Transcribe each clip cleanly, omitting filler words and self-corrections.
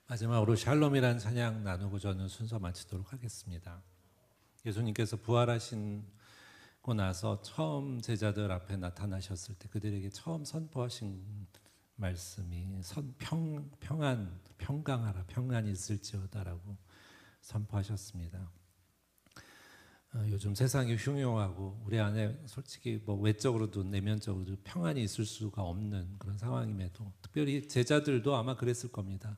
마지막으로 샬롬이라는 찬양 나누고 저는 순서 마치도록 하겠습니다. 예수님께서 부활하시고 나서 처음 제자들 앞에 나타나셨을 때 그들에게 처음 선포하신 말씀이 평강하라, 평안이 있을지어다라고 선포하셨습니다. 요즘 세상이 흉흉하고 우리 안에 솔직히 뭐 외적으로도 내면적으로도 평안이 있을 수가 없는 그런 상황임에도 특별히 제자들도 아마 그랬을 겁니다.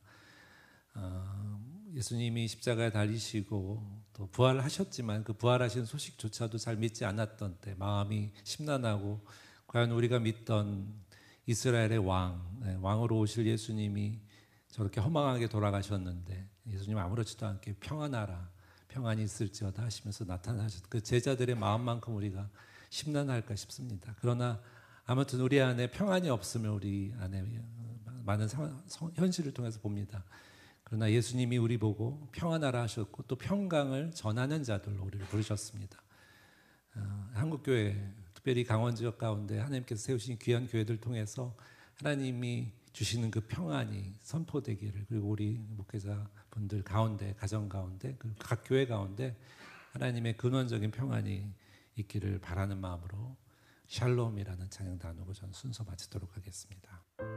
예수님이 십자가에 달리시고 또 부활하셨지만 그 부활하신 소식조차도 잘 믿지 않았던 때 마음이 심란하고 과연 우리가 믿던 이스라엘의 왕으로 오실 예수님이 저렇게 허망하게 돌아가셨는데 예수님 아무렇지도 않게 평안하라, 평안이 있을지어다 하시면서 나타나셨던 그 제자들의 마음만큼 우리가 심란할까 싶습니다. 그러나 아무튼 우리 안에 평안이 없으면 우리 안에 많은 현실을 통해서 봅니다. 그러나 예수님이 우리 보고 평안하라 하셨고 또 평강을 전하는 자들로 우리를 부르셨습니다. 한국교회 특별히 강원 지역 가운데 하나님께서 세우신 귀한 교회들 통해서 하나님이 주시는 그 평안이 선포되기를, 그리고 우리 목회자분들 가운데, 가정 가운데, 각 교회 가운데 하나님의 근원적인 평안이 있기를 바라는 마음으로 샬롬이라는 찬양 나누고 저는 순서 마치도록 하겠습니다.